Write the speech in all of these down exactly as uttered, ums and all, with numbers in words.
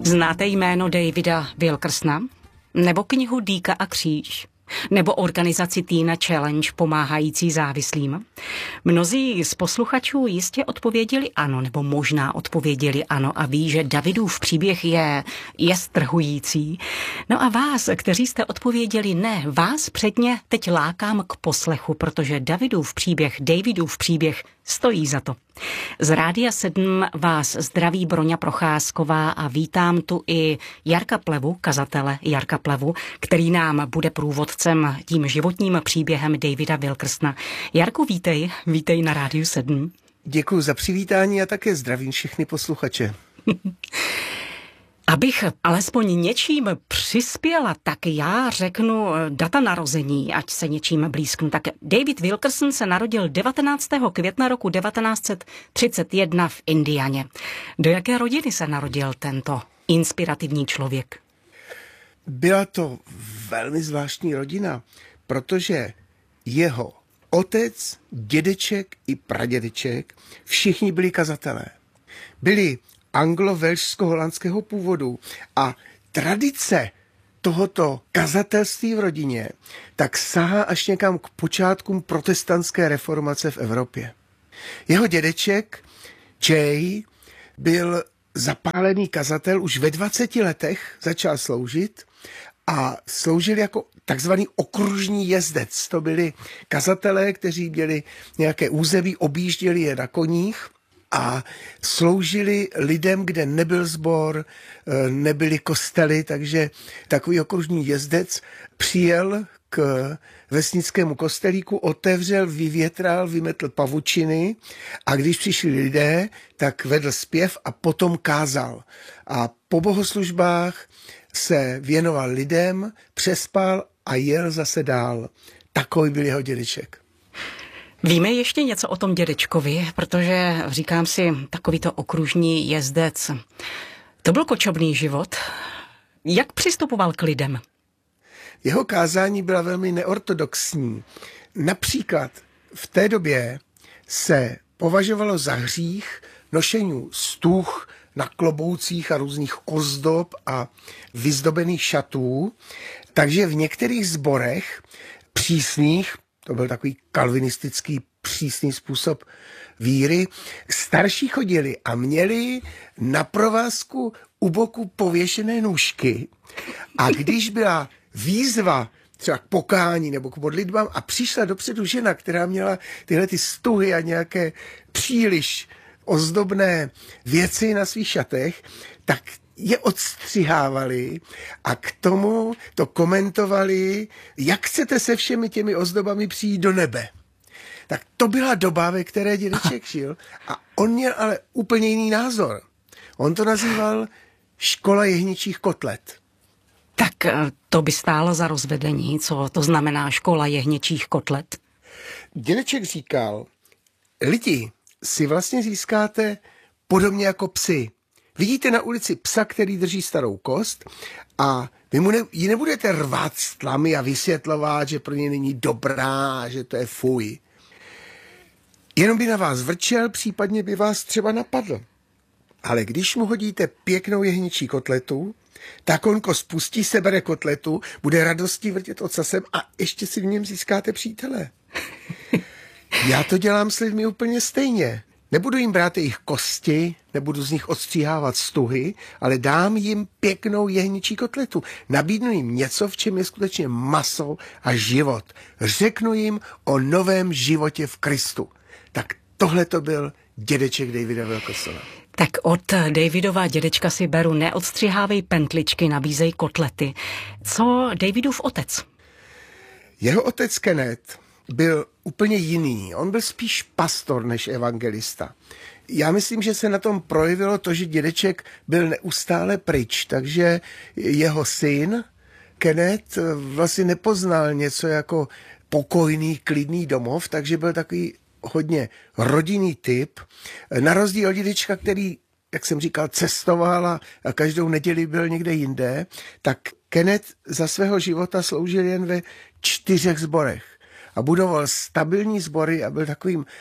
Znáte jméno Davida Wilkersona? Nebo knihu Dýka a kříž? Nebo organizaci Teen Challenge pomáhající závislým? Mnozí z posluchačů jistě odpověděli ano, nebo možná odpověděli ano a ví, že Davidův příběh je, je strhující. No a vás, kteří jste odpověděli ne, vás předně teď lákám k poslechu, protože Davidův příběh, Davidův příběh stojí za to. Z Rádia sedm vás zdraví Broňa Procházková a vítám tu i Jarka Plevu, kazatele Jarka Plevu, který nám bude průvodcem tím životním příběhem Davida Wilkersona. Jarku, vítej, vítej na Rádiu sedm. Děkuji za přivítání a také zdravím všechny posluchače. Abych alespoň něčím přispěla, tak já řeknu data narození, ať se něčím blízknu. Tak David Wilkerson se narodil devatenáctého května roku devatenáct set třicet jedna v Indianě. Do jaké rodiny se narodil tento inspirativní člověk? Byla to velmi zvláštní rodina, protože jeho otec, dědeček i pradědeček všichni byli kazatelé. Byli anglo-velšsko-holandského původu a tradice tohoto kazatelství v rodině tak sahá až někam k počátkům protestantské reformace v Evropě. Jeho dědeček Jay byl zapálený kazatel, už ve dvaceti letech začal sloužit a sloužil jako takzvaný okružní jezdec. To byli kazatelé, kteří měli nějaké území, objížděli je na koních a sloužili lidem, kde nebyl sbor, nebyly kostely, takže takový okružní jezdec přijel k vesnickému kostelíku, otevřel, vyvětral, vymetl pavučiny a když přišli lidé, tak vedl zpěv a potom kázal. A po bohoslužbách se věnoval lidem, přespal a jel zase dál. Takový byl jeho dědeček. Víme ještě něco o tom dědečkovi, protože říkám si, takovýto okružní jezdec. To byl kočovný život. Jak přistupoval k lidem? Jeho kázání byla velmi neortodoxní. Například v té době se považovalo za hřích nošení stuh na kloboucích a různých ozdob a vyzdobených šatů, takže v některých sborech přísných, to byl takový kalvinistický přísný způsob víry, starší chodili a měli na provázku u boku pověšené nůžky a když byla výzva třeba k pokání nebo k modlitbám a přišla dopředu žena, která měla tyhle ty stuhy a nějaké příliš ozdobné věci na svých šatech, tak je odstřihávali a k tomu to komentovali, jak chcete se všemi těmi ozdobami přijít do nebe. Tak to byla doba, ve které dědeček žil a on měl ale úplně jiný názor. On to nazýval škola jehničích kotlet. Tak to by stálo za rozvedení, co to znamená škola jehněčích kotlet? Dědeček říkal, lidi si vlastně získáte podobně jako psy. Vidíte na ulici psa, který drží starou kost a vy mu ne, ji nebudete rvát s tlamy a vysvětlovat, že pro něj není dobrá, že to je fuj. Jenom by na vás vrčel, případně by vás třeba napadl. Ale když mu hodíte pěknou jehničí kotletu, tak on kost pustí, sebere kotletu, bude radostí vrtět ocasem a ještě si v něm získáte přítele. Já to dělám s lidmi úplně stejně. Nebudu jim brát jejich kosti, nebudu z nich odstříhávat stuhy, ale dám jim pěknou jehničí kotletu. Nabídnu jim něco, v čem je skutečně maso a život. Řeknu jim o novém životě v Kristu. Tak tohle to byl dědeček Davida Wilkersona. Tak od Davidova dědečka si beru, neodstřihávej pentličky, nabízej kotlety. Co Davidův otec? Jeho otec Kenneth byl úplně jiný. On byl spíš pastor než evangelista. Já myslím, že se na tom projevilo to, že dědeček byl neustále pryč, takže jeho syn Kenneth vlastně nepoznal něco jako pokojný, klidný domov, takže byl takový hodně rodinný typ. Na rozdíl od dědečka, který, jak jsem říkal, cestoval a každou neděli byl někde jinde, tak Kenneth za svého života sloužil jen ve čtyřech sborech a budoval stabilní sbory a byl takovým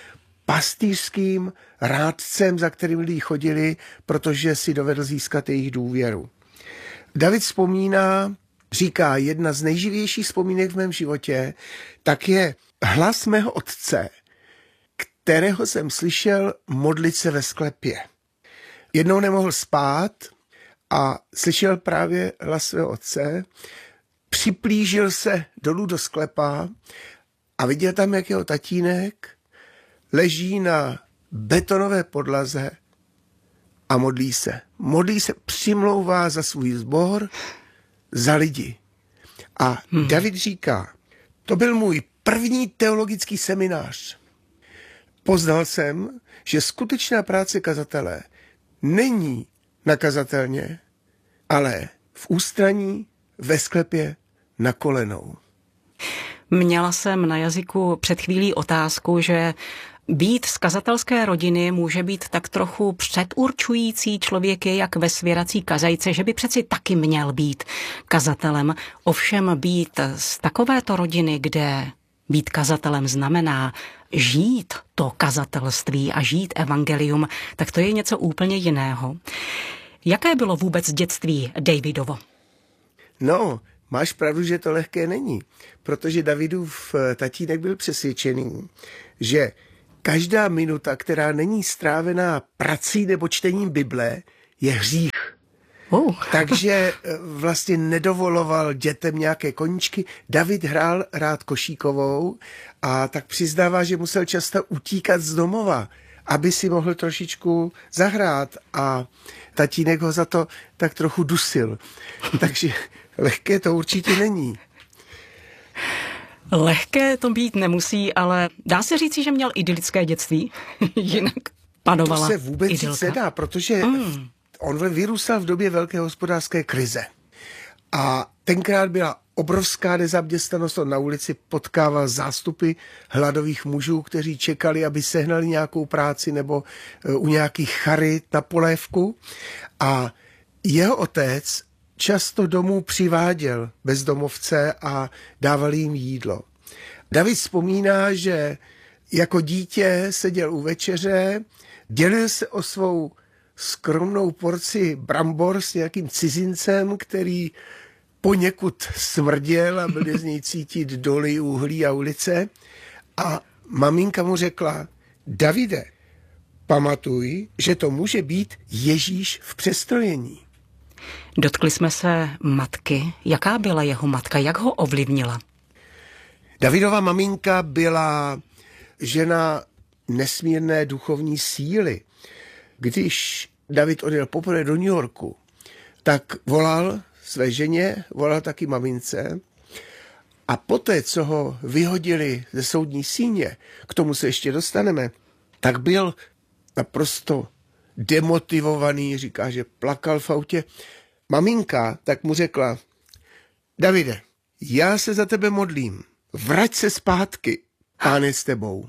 pastýřským rádcem, za kterým lidi chodili, protože si dovedl získat jejich důvěru. David vzpomíná, říká, jedna z nejživějších vzpomínek v mém životě, tak je hlas mého otce, kterého jsem slyšel modlit se ve sklepě. Jednou nemohl spát a slyšel právě hlas svého otce, připlížil se dolů do sklepa a viděl tam, jak jeho tatínek leží na betonové podlaze a modlí se. Modlí se, přimlouvá za svůj sbor, za lidi. A hmm. David říká, to byl můj první teologický seminář. Poznal jsem, že skutečná práce kazatele není na kazatelně, ale v ústraní, ve sklepě, na kolenou. Měla jsem na jazyku před chvílí otázku, že být z kazatelské rodiny může být tak trochu předurčující člověky, jak ve svěrací kazajce, že by přeci taky měl být kazatelem. Ovšem být z takovéto rodiny, kde být kazatelem znamená žít to kazatelství a žít evangelium, tak to je něco úplně jiného. Jaké bylo vůbec dětství Davidovo? No, máš pravdu, že to lehké není, protože Davidův tatínek byl přesvědčený, že každá minuta, která není strávená prací nebo čtením Bible, je hřích. Oh. Takže vlastně nedovoloval dětem nějaké koníčky. David hrál rád košíkovou a tak přiznává, že musel často utíkat z domova, aby si mohl trošičku zahrát a tatínek ho za to tak trochu dusil. Takže lehké to určitě není. Lehké to být nemusí, ale dá se říci, že měl idylické dětství. Jinak panovala idylka. To se vůbec idylka. říct nedá, protože mm. on vyrůstal v době velké hospodářské krize. A tenkrát byla obrovská nezaměstnanost, on na ulici potkával zástupy hladových mužů, kteří čekali, aby sehnali nějakou práci nebo u nějakých charit na polévku. A jeho otec často domů přiváděl bezdomovce a dával jim jídlo. David vzpomíná, že jako dítě seděl u večeře, dělil se o svou skromnou porci brambor s nějakým cizincem, který poněkud smrděl a byly z něj cítit doly, uhlí a ulice. A maminka mu řekla, Davide, pamatuj, že to může být Ježíš v přestrojení. Dotkli jsme se matky. Jaká byla jeho matka? Jak ho ovlivnila? Davidova maminka byla žena nesmírné duchovní síly. Když David odjel poprvé do New Yorku, tak volal své ženě, volal taky mamince a poté, co ho vyhodili ze soudní síně, k tomu se ještě dostaneme, tak byl naprosto demotivovaný, říká, že plakal v autě. Maminka tak mu řekla, Davide, já se za tebe modlím, vrať se zpátky, Pán je s tebou.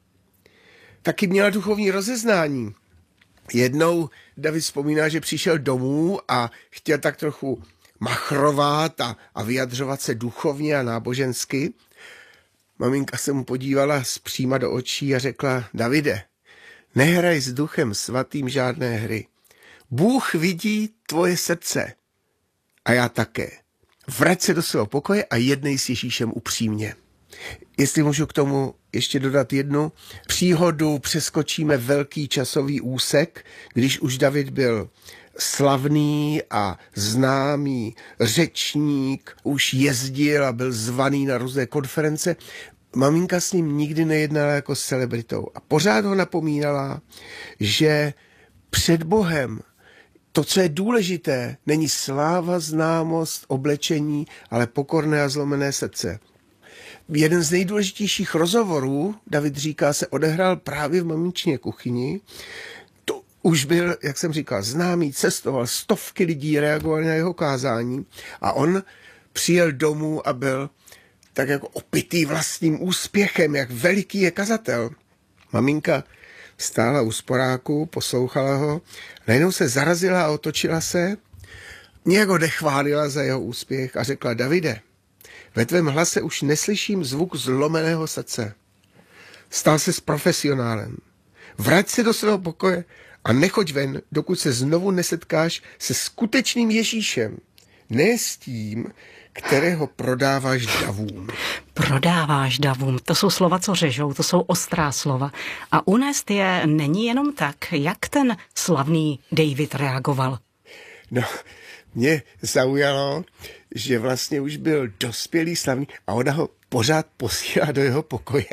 Taky měla duchovní rozeznání. Jednou David vzpomíná, že přišel domů a chtěl tak trochu machrovat a, a vyjadřovat se duchovně a nábožensky. Maminka se mu podívala zpříma do očí a řekla, Davide, nehraj s duchem svatým žádné hry. Bůh vidí tvoje srdce a já také. Vrať se do svého pokoje a jednej s Ježíšem upřímně. Jestli můžu k tomu ještě dodat jednu příhodu, přeskočíme velký časový úsek, když už David byl slavný a známý řečník, už jezdil a byl zvaný na různé konference. Maminka s ním nikdy nejednala jako s celebritou a pořád ho napomínala, že před Bohem to, co je důležité, není sláva, známost, oblečení, ale pokorné a zlomené srdce. Jeden z nejdůležitějších rozhovorů, David říká, se odehrál právě v maminčině kuchyni. To už byl, jak jsem říkal, známý, cestoval, stovky lidí reagovali na jeho kázání a on přijel domů a byl tak jako opitý vlastním úspěchem, jak veliký je kazatel. Maminka stála u sporáku, poslouchala ho, najednou se zarazila a otočila se, nějak ho nechválila za jeho úspěch a řekla, Davide, ve tvém hlase už neslyším zvuk zlomeného srdce. Stal se s profesionálem. Vrať se do svého pokoje a nechoď ven, dokud se znovu nesetkáš se skutečným Ježíšem. Ne s tím, kterého prodáváš davům. Prodáváš davům, to jsou slova, co řežou, to jsou ostrá slova. A unést je není jenom tak, jak ten slavný David reagoval. No, mě zaujalo, že vlastně už byl dospělý slavný a ona ho pořád posílá do jeho pokoje.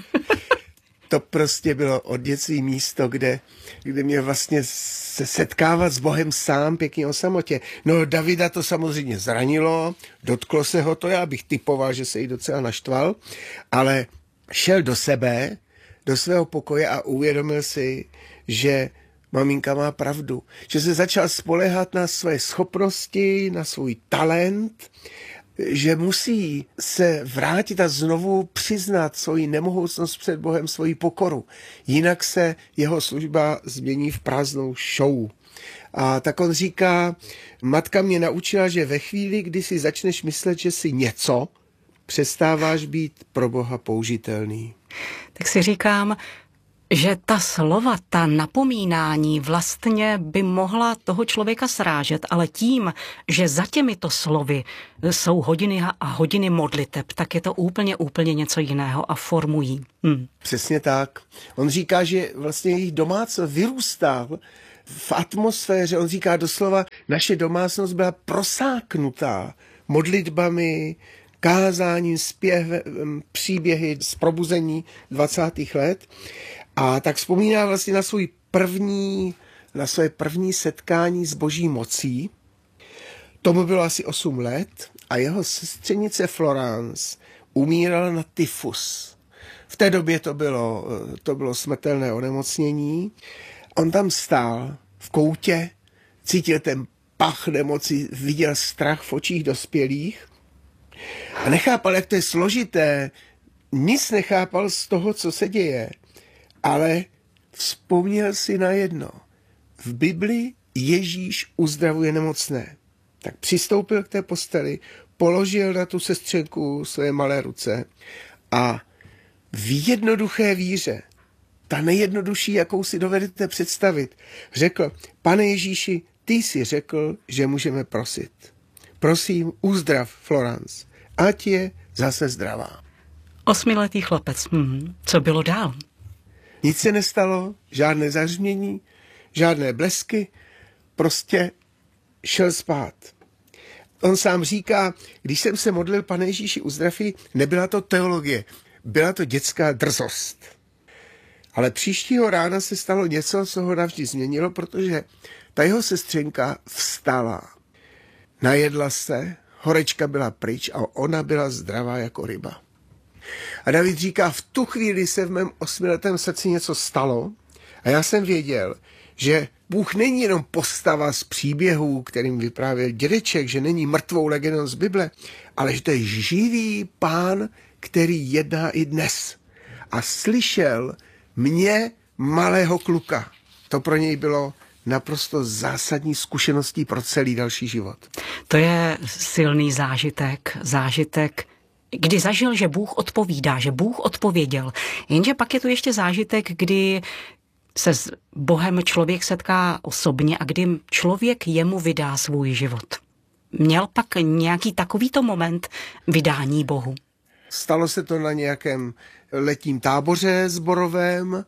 To prostě bylo od dětství místo, kde, kde mě vlastně se setkávat s Bohem sám pěkně o samotě. No Davida to samozřejmě zranilo, dotklo se ho to, já bych typoval, že se jí docela naštval, ale šel do sebe, do svého pokoje a uvědomil si, že maminka má pravdu, že se začal spoléhat na své schopnosti, na svůj talent, že musí se vrátit a znovu přiznat svoji nemohoucnost před Bohem, svoji pokoru. Jinak se jeho služba změní v prázdnou show. A tak on říká, matka mě naučila, že ve chvíli, kdy si začneš myslet, že jsi něco, přestáváš být pro Boha použitelný. Tak si říkám, že ta slova, ta napomínání vlastně by mohla toho člověka srážet, ale tím, že za těmito slovy jsou hodiny a hodiny modliteb, tak je to úplně, úplně něco jiného a formují. Hm. Přesně tak. On říká, že vlastně jejich domácnost vyrůstal v atmosféře, on říká doslova, naše domácnost byla prosáknutá modlitbami, kázáním, zpěvem, příběhy z probuzení dvacátých let. A tak vzpomíná vlastně na svůj první, na své první setkání s Boží mocí. Tomu bylo asi osm let a jeho sestřenice Florence umírala na tyfus. V té době to bylo, to bylo smrtelné onemocnění. On tam stál v koutě, cítil ten pach nemoci, viděl strach v očích dospělých a nechápal, jak to je složité. Nic nechápal z toho, co se děje. Ale vzpomněl si na jedno. V Bibli Ježíš uzdravuje nemocné. Tak přistoupil k té posteli, položil na tu sestřenku své malé ruce a v jednoduché víře, ta nejjednodušší, jakou si dovedete představit, řekl, Pane Ježíši, ty jsi řekl, že můžeme prosit. Prosím, uzdrav Florence, ať je zase zdravá. Osmiletý chlapec, hm, co bylo dál? Nic se nestalo, žádné zahřmění, žádné blesky, prostě šel spát. On sám říká, když jsem se modlil, Pane Ježíši, uzdraví, nebyla to teologie, byla to dětská drzost. Ale příštího rána se stalo něco, co ho navždy změnilo, protože ta jeho sestřenka vstala. Najedla se, horečka byla pryč a ona byla zdravá jako ryba. A David říká, v tu chvíli se v mém osmiletém srdci něco stalo a já jsem věděl, že Bůh není jenom postava z příběhů, kterým vyprávěl dědeček, že není mrtvou legendou z Bible, ale že to je živý Pán, který jedná i dnes. A slyšel mě, malého kluka. To pro něj bylo naprosto zásadní zkušeností pro celý další život. To je silný zážitek, zážitek, kdy zažil, že Bůh odpovídá, že Bůh odpověděl. Jenže pak je tu ještě zážitek, kdy se s Bohem člověk setká osobně a kdy člověk jemu vydá svůj život. Měl pak nějaký takovýto moment vydání Bohu? Stalo se to na nějakém letním táboře sborovém,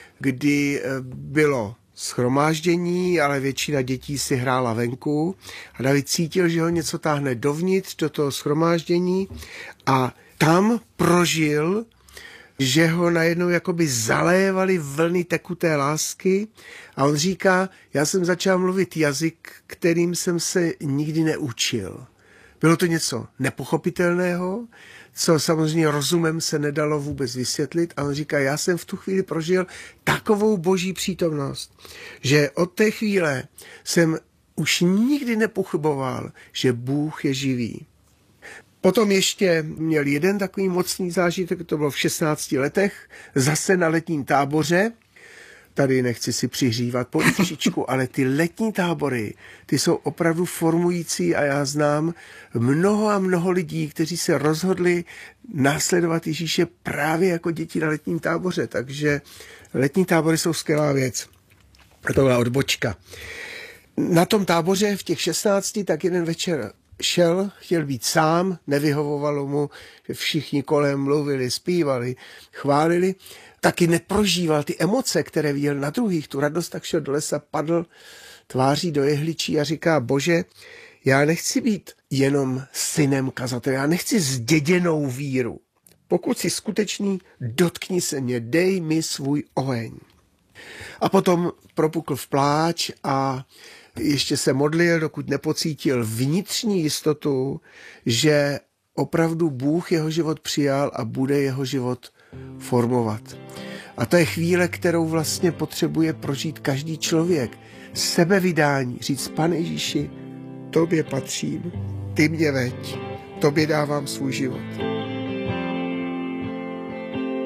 kdy bylo shromáždění, ale většina dětí si hrála venku a David cítil, že ho něco táhne dovnitř do toho shromáždění a tam prožil, že ho najednou jakoby zalévaly vlny tekuté lásky a on říká, já jsem začal mluvit jazyk, kterým jsem se nikdy neučil. Bylo to něco nepochopitelného, co samozřejmě rozumem se nedalo vůbec vysvětlit a on říká, já jsem v tu chvíli prožil takovou boží přítomnost, že od té chvíle jsem už nikdy nepochyboval, že Bůh je živý. Potom ještě měl jeden takový mocný zážitek, to bylo v šestnácti letech, zase na letním táboře. tady nechci si přihřívat polívčičku, ale ty letní tábory, ty jsou opravdu formující a já znám mnoho a mnoho lidí, kteří se rozhodli následovat Ježíše právě jako děti na letním táboře, takže letní tábory jsou skvělá věc. A to byla odbočka. Na tom táboře v těch šestnácti tak jeden večer šel, chtěl být sám, nevyhovovalo mu, že všichni kolem mluvili, zpívali, chválili, taky neprožíval ty emoce, které viděl na druhých, tu radost, tak šel do lesa, padl tváří do jehličí a říká, Bože, já nechci být jenom synem kazatele, já nechci zděděnou víru. Pokud jsi skutečný, dotkni se mě, dej mi svůj oheň. A potom propukl v pláč a ještě se modlil, dokud nepocítil vnitřní jistotu, že opravdu Bůh jeho život přijal a bude jeho život formovat. A to je chvíle, kterou vlastně potřebuje prožít každý člověk. Sebevydání, říct, Pane Ježíši, tobě patřím, ty mě veď, tobě dávám svůj život.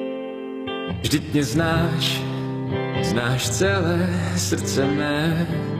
Vždyť mě znáš, znáš celé srdce mé.